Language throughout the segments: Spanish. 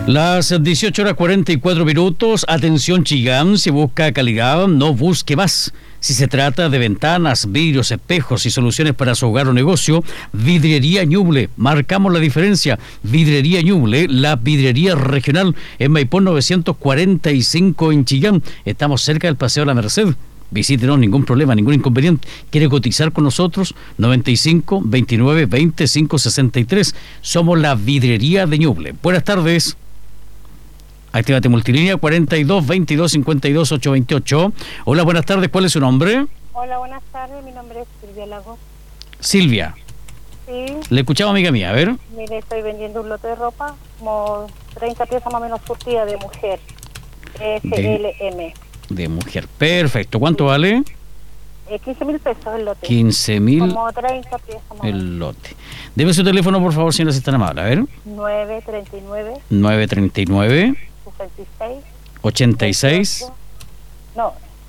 Las 18 horas 44 minutos. Atención Chillán, si busca calidad, no busque más. Si se trata de ventanas, vidrios, espejos y soluciones para su hogar o negocio, Vidriería Ñuble. Marcamos la diferencia. Vidriería Ñuble, la vidriería regional en Maipú 945 en Chillán. Estamos cerca del Paseo La Merced. Visítenos, ningún problema, ningún inconveniente. ¿Quiere cotizar con nosotros? 95 29 25 63. Somos la Vidriería de Ñuble. Buenas tardes. Actívate multilínea 42 22 52 828. Hola, buenas tardes. ¿Cuál es su nombre? Hola, buenas tardes. Mi nombre es Silvia Lago. Silvia. Sí. Le escuchamos, amiga mía. A ver. Mire, estoy vendiendo un lote de ropa, como 30 piezas más o menos surtidas de mujer. SLM. De mujer. Perfecto. ¿Cuánto vale? 15.000 pesos el lote. 15.000. Como 30 piezas más o menos. El lote. Deme su teléfono, por favor, señora, si es tan amable. A ver. 939. 939. 66. 86. 28, no.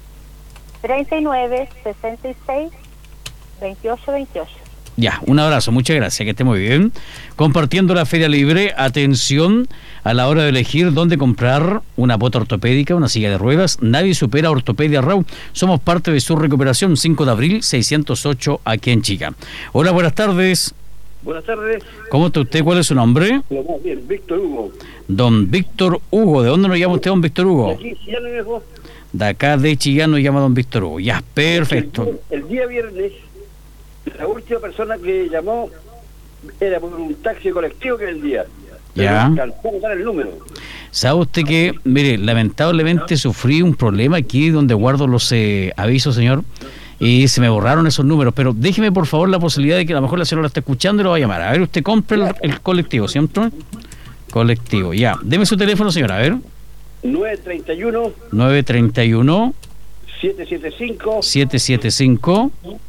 39, 66, 28, 28. Ya, un abrazo, muchas gracias, que esté muy bien. Compartiendo la Feria Libre, atención a la hora de elegir dónde comprar una bota ortopédica, una silla de ruedas. Nadie supera Ortopedia Rau. Somos parte de su recuperación. 5 de abril, 608, aquí en Chillán. Hola, buenas tardes. Buenas tardes. ¿Cómo está usted? ¿Cuál es su nombre? Muy bien, Víctor Hugo. Don Víctor Hugo. ¿De dónde nos llama usted, don Víctor Hugo? De aquí, Chillán, viejo. De acá de Chillán nos llama don Víctor Hugo. Ya, perfecto. El día viernes, la última persona que llamó era por un taxi colectivo que vendía. Ya. Alcanzó a dar el número. ¿Sabe usted que, mire, lamentablemente sufrí un problema aquí donde guardo los avisos, señor? Y se me borraron esos números, pero déjeme por favor la posibilidad de que a lo mejor la señora está escuchando y lo va a llamar. A ver, usted compre el colectivo, ¿cierto? Colectivo, ya. Deme su teléfono, señora, a ver. 931 931 775 775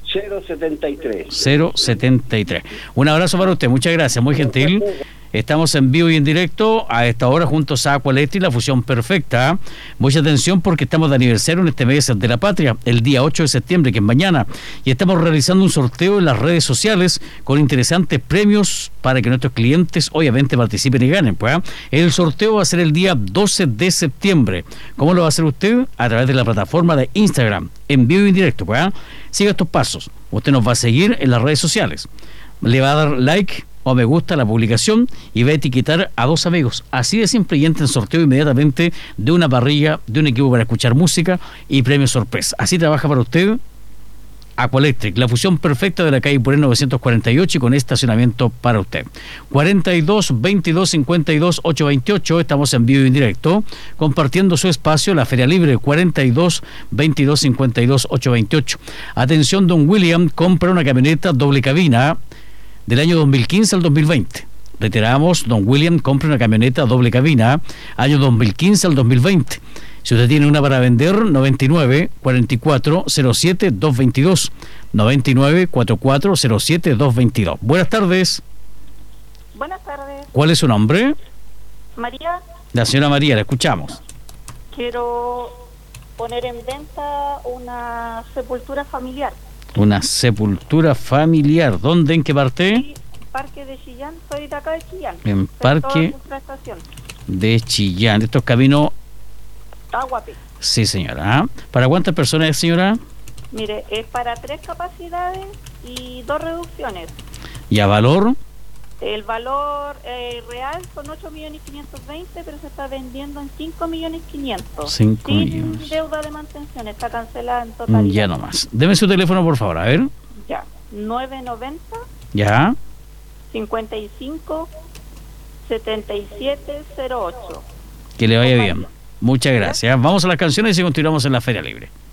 073. 073. Un abrazo para usted, muchas gracias, muy gentil. Estamos en vivo y en directo a esta hora juntos a Aqualectric, la fusión perfecta. Mucha atención porque estamos de aniversario en este mes de la patria, el día 8 de septiembre, que es mañana, y estamos realizando un sorteo en las redes sociales con interesantes premios para que nuestros clientes obviamente participen y ganen. Pues, el sorteo va a ser el día 12 de septiembre. ¿Cómo lo va a hacer usted? A través de la plataforma de Instagram, en vivo y en directo. Pues, siga estos pasos. Usted nos va a seguir en las redes sociales. Le va a dar like o me gusta a la publicación y va a etiquetar a 2 amigos. Así de simple, y entra en sorteo inmediatamente de una parrilla, de un equipo para escuchar música y premio sorpresa. Así trabaja para usted Aqualectric, la fusión perfecta de la calle Puré 948 y con estacionamiento para usted. 42 22 52 828. Estamos en vivo y en directo compartiendo su espacio, la Feria Libre. 42 22 52 828. Atención, don William compra una camioneta doble cabina del año 2015 al 2020. Reiteramos, don William compra una camioneta doble cabina, año 2015 al 2020. Si usted tiene una para vender, 99 44 07 222. 99 44 07 222. Buenas tardes. Buenas tardes. ¿Cuál es su nombre? María, La señora María, la escuchamos. quiero poner en venta una sepultura familiar. Una sepultura familiar. ¿Dónde? ¿En qué parte? Sí, Parque de Chillán, soy de acá de Chillán. En Sector Parque Nuestra Estación. de Chillán. Estos caminos. Aguape. Sí, señora. ¿Ah? ¿Para cuántas personas es, señora? Mire, es para 3 capacidades y 2 reducciones. ¿Y a valor? El valor real son 8.520.000, pero se está vendiendo en 5.500.000. 5 Sin millones. deuda de mantención, está cancelada en totalidad. Ya nomás. Deme su teléfono, por favor. A ver. Ya, 990 Ya. 55 7708. Que le vaya bien. Muchas gracias. Vamos a las canciones y continuamos en la Feria Libre.